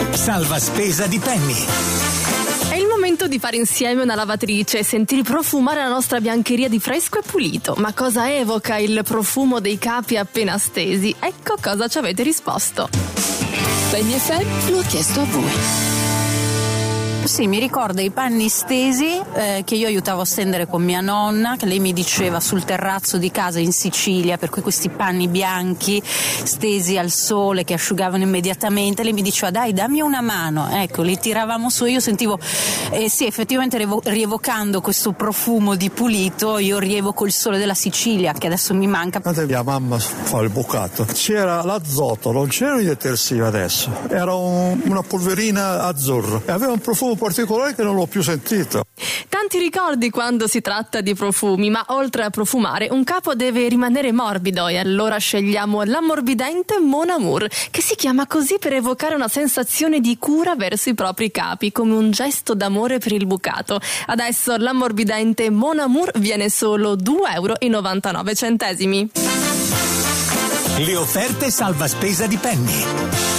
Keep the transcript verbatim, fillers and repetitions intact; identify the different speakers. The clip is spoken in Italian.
Speaker 1: Salva spesa di Penny.
Speaker 2: È il momento di fare insieme una lavatrice e sentire profumare la nostra biancheria di fresco e pulito. Ma cosa evoca il profumo dei capi appena stesi? Ecco cosa ci avete risposto.
Speaker 3: Penny F M lo ha chiesto a voi.
Speaker 4: Sì, mi ricorda i panni stesi eh, che io aiutavo a stendere con mia nonna, che lei mi diceva sul terrazzo di casa in Sicilia, per cui questi panni bianchi stesi al sole che asciugavano immediatamente, lei mi diceva dai dammi una mano, ecco, li tiravamo su e io sentivo, eh, sì, effettivamente rievo- rievocando questo profumo di pulito, io rievoco il sole della Sicilia che adesso mi manca.
Speaker 5: Quando mia mamma fa il bucato c'era l'azoto, non c'erano i detersivi adesso, era un, una polverina azzurra e aveva un profumo particolare che non l'ho più sentito.
Speaker 2: Tanti ricordi quando si tratta di profumi, ma oltre a profumare un capo deve rimanere morbido e allora scegliamo l'ammorbidente Mon Amour, che si chiama così per evocare una sensazione di cura verso i propri capi, come un gesto d'amore per il bucato. Adesso l'ammorbidente Mon Amour viene solo due euro e novantanove centesimi.
Speaker 1: Le offerte salva spesa di Penny.